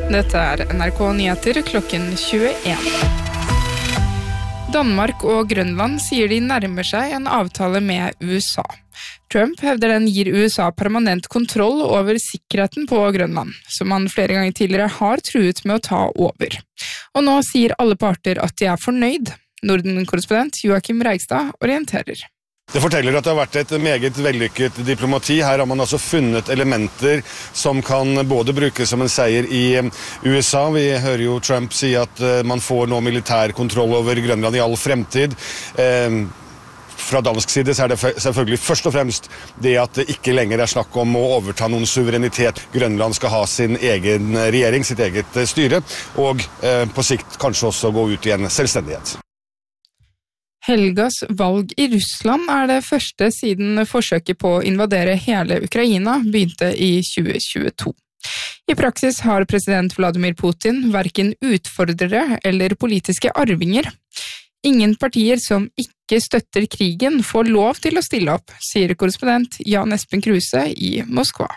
Dette NRK Nyheter klokken 21. Danmark og Grønland sier de nærmer seg en avtale med USA. Trump hevder den gir USA permanent kontroll over sikkerheten på Grønland, som han flere ganger tidligere har truet med å ta over. Og nå sier alle parter at de er fornøyd. Norden-korrespondent Joachim Reigstad orienterer. Det forteller at det har vært et meget vellykket diplomati. Her har man altså funnet elementer som kan både brukes som en seier i USA. Vi hører jo Trump si at man får nå militær kontroll over Grønland i all fremtid. Fra dansk side så er det selvfølgelig først og fremst det at det ikke lenger er snakk om å overta noen suverenitet. Grønland skal ha sin egen regjering, sitt eget styre, og på sikt kanskje også gå ut i en selvstendighet. Helgas valg i Russland er det første siden forsøket på å invadere hele Ukraina begynte i 2022. I praksis har president Vladimir Putin hverken utfordrere eller politiske arvinger. Ingen partier som ikke støtter krigen får lov til å stille opp, sier korrespondent Jan Espen Kruse i Moskva.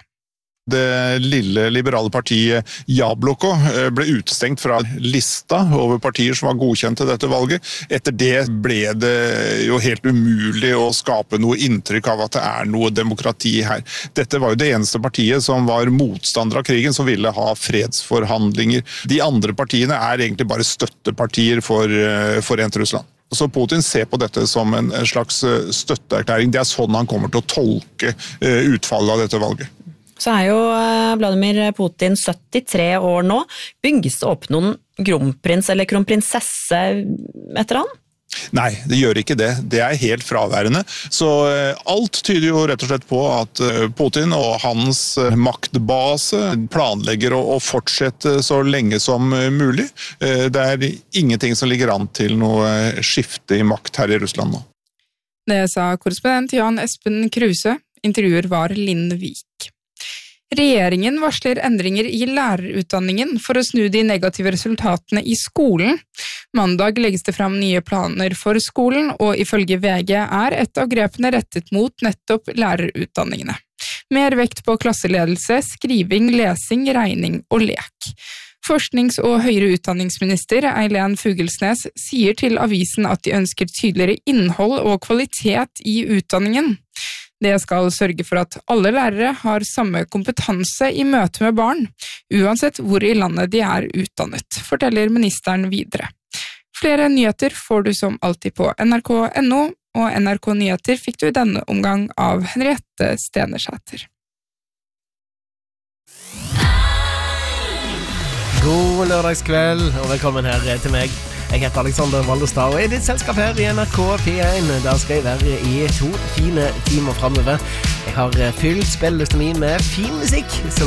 Det lille liberale partiet Jabloko ble utestengt fra lista over partier som var godkjent til dette valget. Etter det ble det jo helt umulig å skape noe inntrykk av at det er noe demokrati her. Dette var jo det eneste partiet som var motstander av krigen, som ville ha fredsforhandlinger. De andre partiene er egentlig bare støttepartier for Forent Russland. Så Putin ser på dette som en slags støtteerklæring. Det er sånn han kommer til å tolke utfallet av dette valget. Så er jo Vladimir Putin 73 år nå. Bygges det opp noen kronprins eller kronprinsesse etter han? Nei, det gjør ikke det. Det er helt fraværende. Så alt tyder jo rett og slett på at Putin og hans maktbase planlegger å fortsette så lenge som mulig. Det er ingenting som ligger an til noe skifte i makt her i Russland nå. Det sa korrespondent Jan Espen Kruse. Intervjuer var Linn Vik. Regjeringen varsler endringer i lærerutdanningen for å snu de negative resultatene i skolen. Mandag legges det fram nye planer for skolen, og ifølge VG er et av grepene rettet mot nettopp lærerutdanningene. Mer vekt på klasseledelse, skriving, lesing, regning og lek. Forsknings- og høyere utdanningsminister Eileen Fugelsnes sier til avisen at de ønsker tydeligere innhold og kvalitet i utdanningen. Det skal sørge for at alle lærere har samme kompetanse i møte med barn, uansett hvor i landet de er utdannet, forteller ministeren videre. Flere nyheter får du som alltid på nrk.no, og NRK Nyheter fikk du i denne omgang av Henriette Stenersæter. God lørdagskveld, og velkommen her til meg. Jeg heter Alexander Valdestad, og i ditt selskap her i NRK P1. Der skal jeg være i 2 fine timer fremover. Jeg har fylt spillelista mi med fin musikk, så